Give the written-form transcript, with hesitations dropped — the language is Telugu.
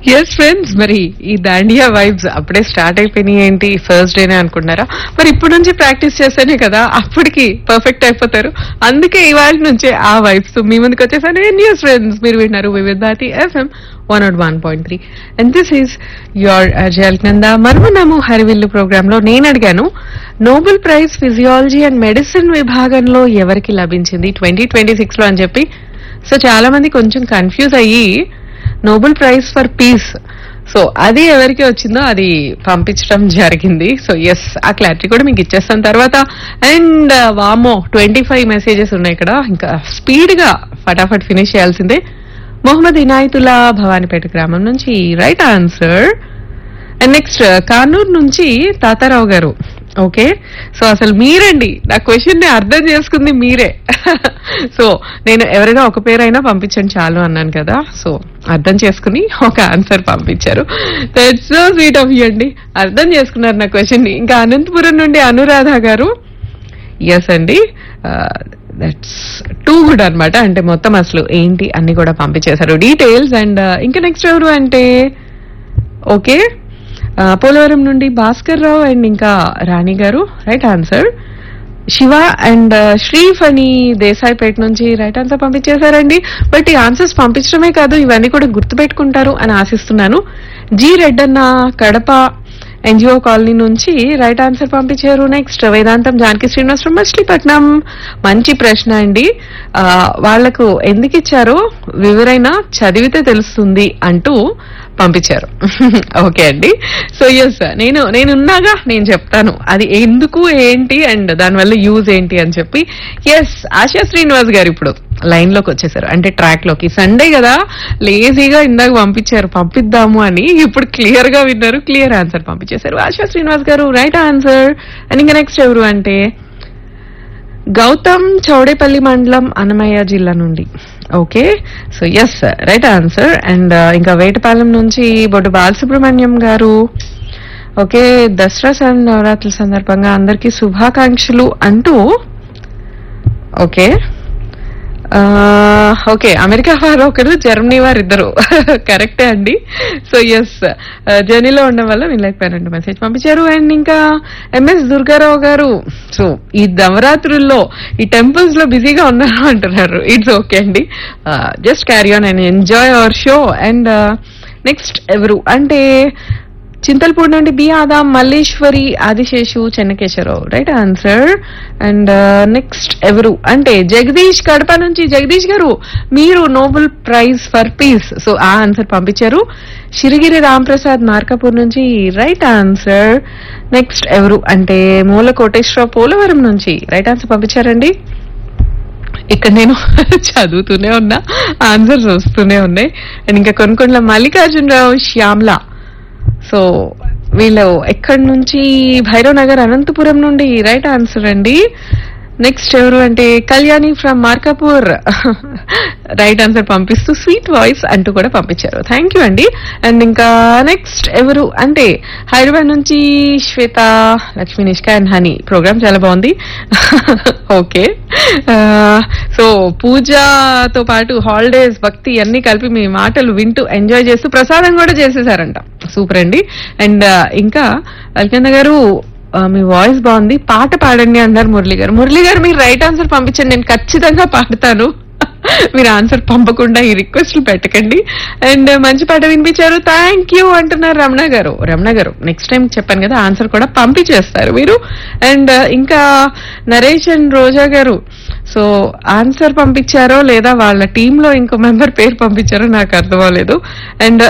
ఎస్ ఫ్రెండ్స్, మరి ఈ దాండియా వైబ్స్ అప్పుడే స్టార్ట్ అయిపోయినాయి ఏంటి, ఫస్ట్ డేనే అనుకుంటున్నారా? మరి ఇప్పుడు నుంచి ప్రాక్టీస్ చేస్తేనే కదా అప్పటికి పర్ఫెక్ట్ అయిపోతారు. అందుకే ఇవాళ నుంచే ఆ వైబ్స్ మీ ముందుకు వచ్చేసాను. ఎస్ ఫ్రెండ్స్, మీరు విన్నారు వివిధ Bharati FM 101.3 and this is your Ajay Nanda. మర్మనాము Harivillu programme లో నేను అడిగాను, Nobel prize physiology and medicine విభాగంలో ఎవరికి లభించింది 2026 లో అని చెప్పి. సో చాలా మంది కొంచెం కన్ఫ్యూజ్ అయ్యి Nobel prize for piece, so అది ఎవరికి వచ్చిందో అది పంపించడం జరిగింది. సో ఎస్, ఆ క్లారిటీ కూడా మీకు ఇచ్చేస్తాను తర్వాత. అండ్ వామో 25 మెసేజెస్ ఉన్నాయి ఇక్కడ, ఇంకా స్పీడ్ గా ఫటాఫట్ ఫినిష్ చేయాల్సిందే. మొహమ్మద్ ఇనాయతుల్లా భవానీపేట గ్రామం నుంచి right answer. And next Kanuru నుంచి తాతారావు గారు. ఓకే, సో అసలు మీరండి నా క్వశ్చన్ ని అర్థం చేసుకుంది మీరే. సో నేను ఎవరైనా ఒక పేరైనా పంపించండి చాలు అన్నాను కదా, సో అర్థం చేసుకుని ఒక ఆన్సర్ పంపించారు. That's so sweet of you అండి, అర్థం చేసుకున్నారు నా క్వశ్చన్ ని. ఇంకా అనంతపురం నుండి అనురాధ గారు, ఎస్ అండి, దట్స్ టూ గుడ్ అనమాట. అంటే మొత్తం అసలు ఏంటి అన్ని కూడా పంపించేశారు డీటెయిల్స్. అండ్ ఇంకా నెక్స్ట్ ఎవరు అంటే, ఓకే, పోలవరం నుండి భాస్కర్ రావు అండ్ ఇంకా రాణి గారు right answer. Shiva and Sriphani Desaipet నుంచి రైట్ ఆన్సర్ పంపించేశారండి. బట్ ఈ ఆన్సర్స్ పంపించడమే కాదు, ఇవన్నీ కూడా గుర్తుపెట్టుకుంటారు అని ఆశిస్తున్నాను. G Reddanna Kadapa NGO colony నుంచి రైట్ ఆన్సర్ పంపించారు. నెక్స్ట్ వేదాంతం జానకి శ్రీనివాస్ మచిలీపట్నం, మంచి ప్రశ్న అండి, వాళ్లకు ఎందుకు ఇచ్చారో వివరైనా చదివితే తెలుస్తుంది అంటూ పంపించారు. ఓకే అండి, సో ఎస్, నేనున్నాగా నేను చెప్తాను అది ఎందుకు ఏంటి అండ్ దానివల్ల యూజ్ ఏంటి అని చెప్పి. ఎస్, ఆశా శ్రీనివాస్ గారు ఇప్పుడు లైన్ లోకి వచ్చేసారు, అంటే ట్రాక్ లోకి. సండే కదా లేజీగా ఇందాక పంపిద్దాము అని, ఇప్పుడు క్లియర్ గా విన్నారు, క్లియర్ ఆన్సర్ పంపించేశారు ఆశా శ్రీనివాస్ గారు రైట్ ఆన్సర్. అండ్ ఇంకా నెక్స్ట్ ఎవరు అంటే గౌతమ్ చౌడేపల్లి మండలం అన్నమయ్య జిల్లా నుండి. Okay, so yes right answer. And ఇంకా వేటపాలెం నుంచి బొడ్డు బాలసుబ్రహ్మణ్యం గారు. ఓకే, దసరా నవరాత్రుల సందర్భంగా అందరికీ శుభాకాంక్షలు అంటూ. ఓకే ఓకే, అమెరికా వారు ఒకరు, జర్మనీ వారు ఇద్దరు, కరెక్టే అండి. సో ఎస్, జర్నీలో ఉండడం వల్ల వినలేకపోయారంటూ మెసేజ్ పంపించారు. అండ్ ఇంకా ఎంఎస్ దుర్గారావు గారు, సో ఈ నవరాత్రుల్లో ఈ టెంపుల్స్ లో బిజీగా ఉన్నారు అంటున్నారు. ఇట్స్ ఓకే అండి, just carry on and enjoy our show. And next ఎవరు అంటే చింతల్పూడి నుండి B Adam Malleswari Adiseshu Chennakeswara Rao right answer. And next ఎవరు అంటే జగదీష్ కడప నుంచి. జగదీష్ గారు మీరు Nobel prize for piece, so ఆ ఆన్సర్ పంపించారు. శిరిగిరి రాంప్రసాద్ మార్కాపూర్ నుంచి రైట్ ఆన్సర్. నెక్స్ట్ ఎవరు అంటే మూల కోటేశ్వరరావు పోలవరం నుంచి రైట్ ఆన్సర్ పంపించారండి. ఇక్కడ నేను చదువుతూనే ఉన్నా, ఆన్సర్స్ వస్తూనే ఉన్నాయి. అండ్ ఇంకా కొనుకొండల మల్లికార్జునరావు శ్యామ్లా, సో వీళ్ళు ఎక్కడి నుంచి భైరవ్ నగర్ అనంతపురం నుండి రైట్ ఆన్సర్ అండి. నెక్స్ట్ ఎవరు అంటే Kalyani from Markapur right answer పంపిస్తూ స్వీట్ వాయిస్ అంటూ కూడా పంపించారు. థ్యాంక్ యూ అండి. అండ్ ఇంకా నెక్స్ట్ ఎవరు అంటే హైదరాబాద్ నుంచి శ్వేత Lakshmi Nishka and honey. Programme చాలా బాగుంది. ఓకే, సో పూజతో పాటు హాలిడేస్ భక్తి అన్ని కలిపి మీ మాటలు వింటూ ఎంజాయ్ చేస్తూ ప్రసాదం కూడా చేసేసారంట. సూపర్ అండి. అండ్ ఇంకా అల్కంద గారు మీ వాయిస్ బాగుంది, పాట పాడండి అన్నారు మురళి గారు. మురళి గారు మీరు రైట్ ఆన్సర్ పంపించండి, నేను ఖచ్చితంగా పాడతాను. మీరు ఆన్సర్ పంపకుండా ఈ రిక్వెస్ట్లు పెట్టకండి. అండ్ మంచి పాట వినిపించారు, థ్యాంక్ యూ అంటున్నారు రమణ గారు. రమణ గారు నెక్స్ట్ టైం చెప్పాను కదా ఆన్సర్ కూడా పంపించేస్తారు మీరు. అండ్ ఇంకా నరేష్ అండ్ రోజా గారు, సో ఆన్సర్ పంపించారో లేదా వాళ్ళ టీమ్ లో ఇంకో మెంబర్ పేరు పంపించారో నాకు అర్థం అవ్వలేదు. అండ్